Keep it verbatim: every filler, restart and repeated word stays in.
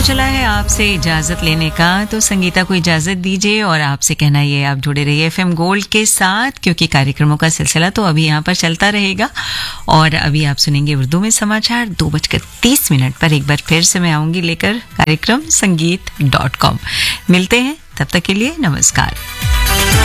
चला है आपसे इजाजत लेने का, तो संगीता को इजाजत दीजिए और आपसे कहना ये, आप जुड़े रहिए एफएम गोल्ड के साथ, क्योंकि कार्यक्रमों का सिलसिला तो अभी यहाँ पर चलता रहेगा। और अभी आप सुनेंगे उर्दू में समाचार दो बजकर तीस मिनट पर। एक बार फिर से मैं आऊंगी लेकर कार्यक्रम संगीत डॉट कॉम। मिलते हैं, तब तक के लिए नमस्कार।